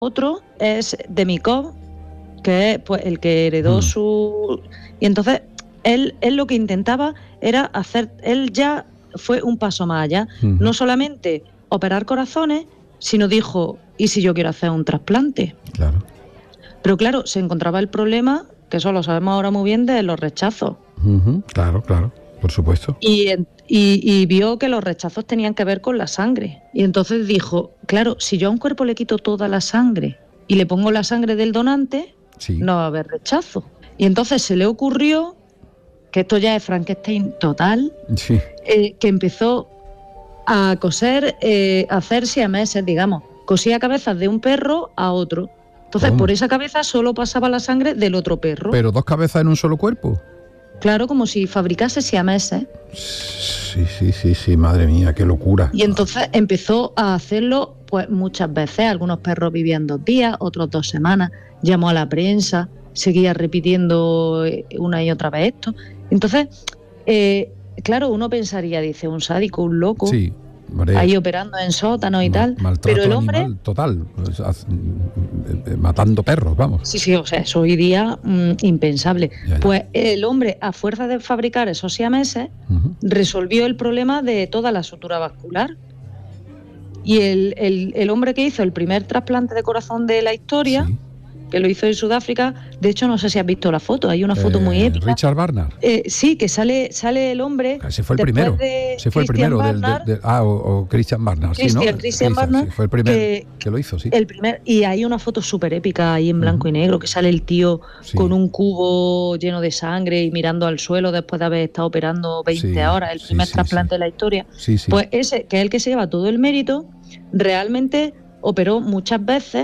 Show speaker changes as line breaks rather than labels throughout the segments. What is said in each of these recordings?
otro es Demikov, que es pues, el que heredó su... Y entonces él lo que intentaba era hacer... Él ya fue un paso más allá. No solamente operar corazones, sino dijo, ¿y si yo quiero hacer un trasplante?
Claro.
Pero claro, se encontraba el problema, que eso lo sabemos ahora muy bien, de los rechazos.
Claro, por supuesto.
Y vio que los rechazos tenían que ver con la sangre. Y entonces dijo, claro, si yo a un cuerpo le quito toda la sangre y le pongo la sangre del donante, no va a haber rechazo. Y entonces se le ocurrió, que esto ya es Frankenstein total, que empezó a coser, a hacer siameses, digamos. Cosía cabezas de un perro a otro. Entonces, por esa cabeza solo pasaba la sangre del otro perro.
¿Pero dos cabezas en un solo cuerpo?
Claro, como si fabricase siameses.
Sí, madre mía, qué locura.
Y entonces empezó a hacerlo pues muchas veces. Algunos perros vivían 2 días, otros 2 semanas. Llamó a la prensa, seguía repitiendo una y otra vez esto. Entonces, claro, uno pensaría, dice, un sádico, un loco, ahí operando en sótanos y tal. Pero el hombre...
animal total, matando perros, vamos.
Sí, o sea, eso hoy día impensable. Ya. Pues el hombre, a fuerza de fabricar esos siameses, resolvió el problema de toda la sutura vascular. Y el hombre que hizo el primer trasplante de corazón de la historia, que lo hizo en Sudáfrica, de hecho no sé si has visto la foto, hay una foto muy épica.
Richard Barnard.
Sí, que sale el hombre.
Ese fue el primero. Ese fue el primero o Christian Barnard.
Christian Barnard.
Sí, fue el primero que lo hizo, sí.
El primer, y hay una foto súper épica ahí en blanco y negro, que sale el tío con un cubo lleno de sangre y mirando al suelo después de haber estado operando 20 horas, el primer trasplante de la historia. Pues ese, que es el que se lleva todo el mérito, realmente operó muchas veces,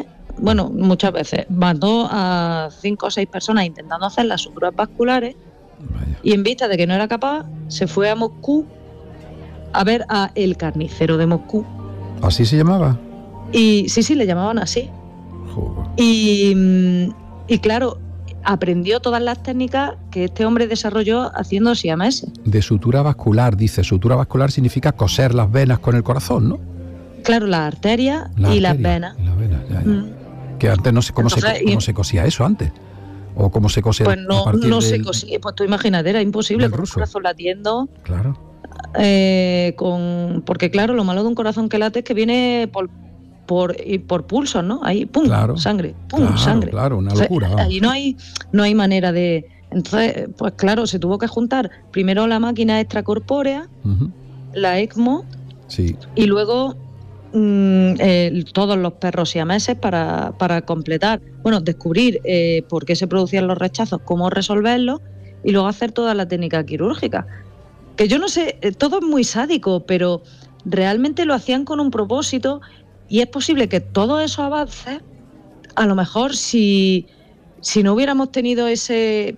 mató a 5 o 6 personas intentando hacer las suturas vasculares. Y en vista de que no era capaz, se fue a Moscú a ver a El Carnicero de Moscú.
¿Así se llamaba?
Y sí, le llamaban así.
Joder.
Y claro, aprendió todas las técnicas que este hombre desarrolló haciendo siameses.
De sutura vascular, dice. Sutura vascular significa coser las venas con el corazón, ¿no?
Claro, las arterias y las venas.
Las venas, ya. Que antes no sé cómo se cosía eso antes. O cómo se cose.
Pues no se cosía. Pues tú imagínate, era imposible con un corazón latiendo.
Claro.
Porque claro, lo malo de un corazón que late es que viene por pulsos, ¿no? Ahí, pum, sangre, pum, sangre.
Claro, una locura.
O sea, ahí no hay manera de... Entonces, pues claro, se tuvo que juntar primero la máquina extracorpórea, la ECMO, y luego todos los perros siameses para completar, descubrir por qué se producían los rechazos, cómo resolverlos y luego hacer toda la técnica quirúrgica. Que yo no sé, todo es muy sádico, pero realmente lo hacían con un propósito y es posible que todos esos avances, a lo mejor si no hubiéramos tenido esa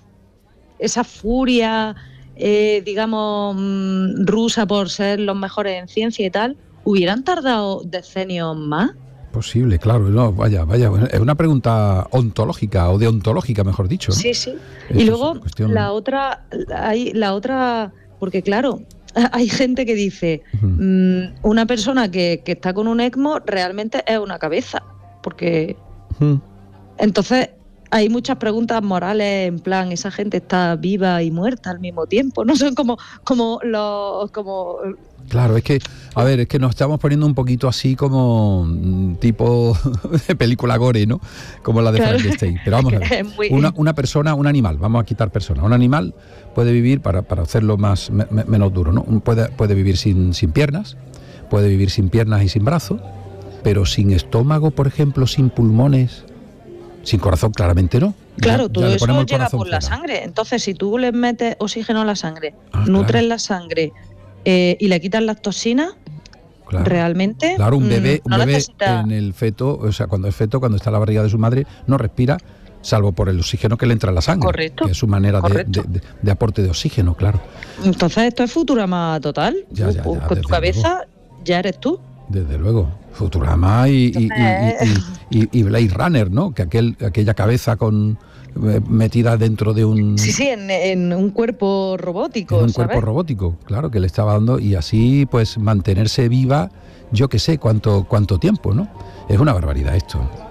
furia, digamos, rusa por ser los mejores en ciencia y tal, ¿hubieran tardado decenios más?
Posible, claro. No, vaya. Es una pregunta ontológica o deontológica, mejor dicho, ¿no?
Sí. Y luego la otra, porque claro, hay gente que dice, una persona que está con un ECMO realmente es una cabeza, porque entonces hay muchas preguntas morales, en plan, esa gente está viva y muerta al mismo tiempo, no son como
Claro, es que nos estamos poniendo un poquito así como tipo de película gore, ¿no? Como la de Frankenstein. Pero vamos a ver, una persona, un animal, vamos a quitar persona. Un animal puede vivir, para hacerlo menos duro, ¿no? Puede vivir sin piernas, puede vivir sin piernas y sin brazos, pero sin estómago, por ejemplo, sin pulmones, sin corazón, claramente no.
Claro, todo eso llega por la sangre. Entonces, si tú le metes oxígeno a la sangre, nutres la sangre, y le quitan las toxinas, realmente...
Claro, un bebé
necesita...
en el feto, o sea, cuando está en la barriga de su madre, no respira, salvo por el oxígeno que le entra a la sangre.
Correcto.
Que es su manera de aporte de oxígeno, claro.
Entonces esto es Futurama total. Con tu cabeza ya eres tú.
Desde luego. Futurama y Blade Runner, ¿no? Que aquella cabeza metida dentro de un...
Sí, en un cuerpo robótico,
cuerpo robótico, claro, que le estaba dando, y así pues mantenerse viva, yo qué sé cuánto tiempo, ¿no? Es una barbaridad esto.